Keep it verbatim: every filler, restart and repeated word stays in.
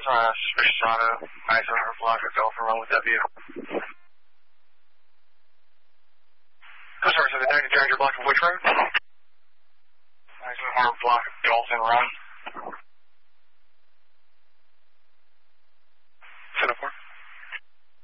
is on a suspicious auto, I S O number block at Dolphin Run with that vehicle. Oh, sorry, so the night driver block of which road? I S O number block of Dolphin Run.